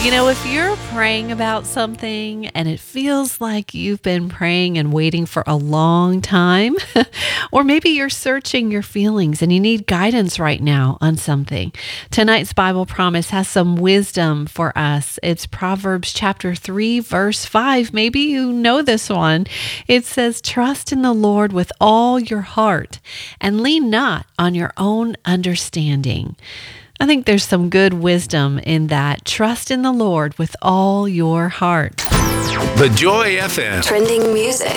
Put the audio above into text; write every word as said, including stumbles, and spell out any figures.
You know, if you're praying about something and it feels like you've been praying and waiting for a long time, or maybe you're searching your feelings and you need guidance right now on something, tonight's Bible promise has some wisdom for us. It's Proverbs chapter three, verse five. Maybe you know this one. It says, "Trust in the Lord with all your heart and lean not on your own understanding." I think there's some good wisdom in that. Trust in the Lord with all your heart. The Joy F M. Trending music.